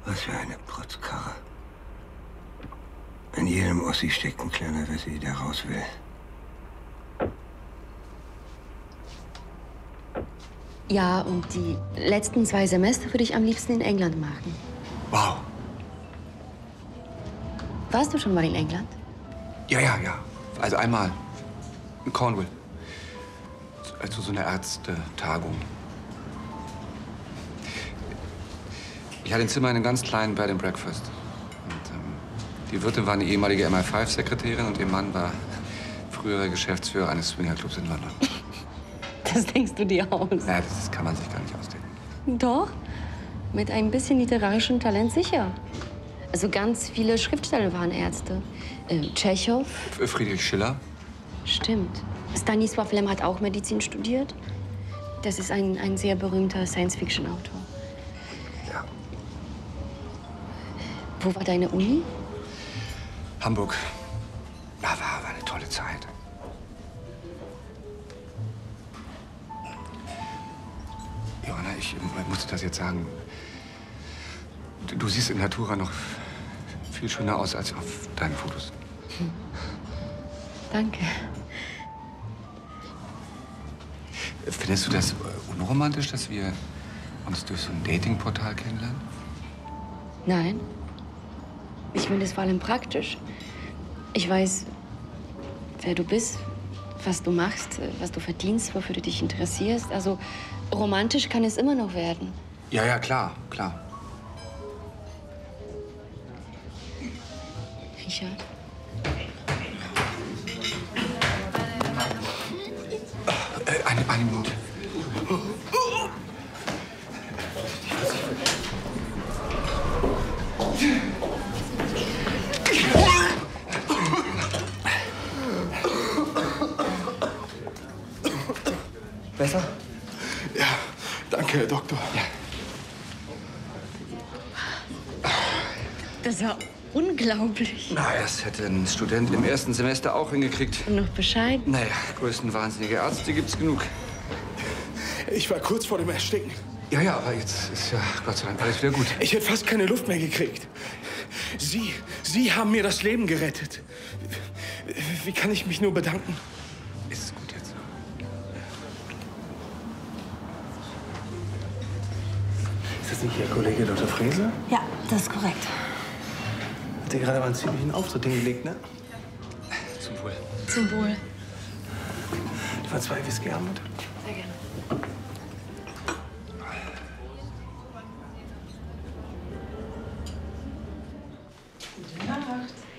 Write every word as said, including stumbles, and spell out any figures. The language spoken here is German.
Was für eine Protzkarre. In jedem Ossi steckt ein kleiner Wessi, der raus will. Ja, und die letzten zwei Semester würde ich am liebsten in England machen. Wow. Warst du schon mal in England? Ja, ja, ja. Also einmal in Cornwall. Also so eine Ärztetagung. Ich hatte ein Zimmer in einem ganz kleinen Bed and Breakfast. Und, ähm, die Wirtin war eine ehemalige M I fünf Sekretärin und ihr Mann war früherer Geschäftsführer eines Swingerclubs in London. Das denkst du dir aus? Naja, das kann man sich gar nicht ausdenken. Doch. Mit ein bisschen literarischem Talent sicher. Also ganz viele Schriftsteller waren Ärzte. Ähm, Tschechow. F Friedrich Schiller. Stimmt. Stanisław Lem hat auch Medizin studiert. Das ist ein, ein sehr berühmter Science-Fiction-Autor. Ja. Wo war deine Uni? Hamburg. Ja, war, war eine tolle Zeit. Johanna, ich äh, muss dir das jetzt sagen. Du, du siehst in Natura noch viel schöner aus als auf deinen Fotos. Hm. Danke. Findest du das unromantisch, dass wir uns durch so ein Datingportal kennenlernen? Nein. Ich finde es vor allem praktisch. Ich weiß, wer du bist, was du machst, was du verdienst, wofür du dich interessierst. Also romantisch kann es immer noch werden. Ja, ja, klar, klar. Richard? Äh, eine, eine Minute. Besser? Ja, danke, Herr Doktor. Ja. Das war unglaublich. Na, das hätte ein Student im ersten Semester auch hingekriegt. Und noch Bescheid? Naja, größenwahnsinnige Ärzte gibt's genug. Ich war kurz vor dem Ersticken. Ja, ja, aber jetzt ist ja Gott sei Dank alles wieder gut. Ich hätte fast keine Luft mehr gekriegt. Sie, Sie haben mir das Leben gerettet. Wie kann ich mich nur bedanken? Ist gut jetzt. Ist das nicht Ihr Kollege Doktor Frese? Ja, das ist korrekt. Hat dir gerade mal einen ziemlichen Auftritt hingelegt, ne? Zum Wohl. Zum Wohl. Die waren zwei Whisky haben. Sehr gerne. Gute Nacht.